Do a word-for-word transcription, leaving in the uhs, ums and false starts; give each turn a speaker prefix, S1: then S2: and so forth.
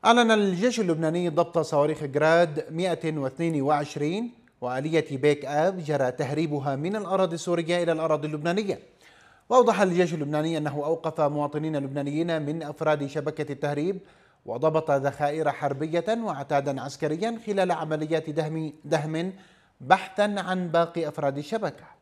S1: أعلن الجيش اللبناني ضبط صواريخ جراد مئة واثنين وعشرين وآلية بيك آب جرى تهريبها من الأراضي السورية إلى الأراضي اللبنانية. وأوضح الجيش اللبناني أنه أوقف مواطنين لبنانيين من أفراد شبكة التهريب وضبط ذخائر حربية وعتادا عسكريا خلال عمليات دهم دهم بحثا عن باقي أفراد الشبكة.